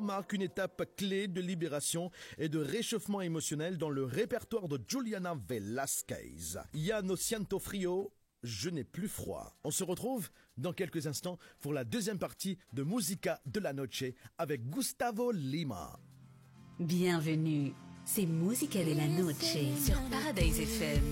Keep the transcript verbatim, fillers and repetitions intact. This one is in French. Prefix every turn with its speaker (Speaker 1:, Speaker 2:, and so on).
Speaker 1: marque une étape clé de libération et de réchauffement émotionnel dans le répertoire de Juliana Velasquez. Ya no siento frio, je n'ai plus froid. On se retrouve dans quelques instants pour la deuxième partie de Musica de la Noche avec Gustavo Lima.
Speaker 2: Bienvenue, c'est Musica de la Noche sur Paradise F M.